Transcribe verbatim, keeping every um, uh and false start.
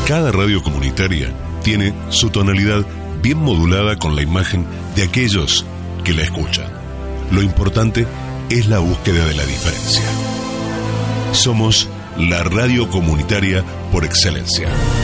Cada radio comunitaria tiene su tonalidad bien modulada con la imagen de aquellos que la escuchan. Lo importante es la búsqueda de la diferencia. Somos la radio comunitaria por excelencia.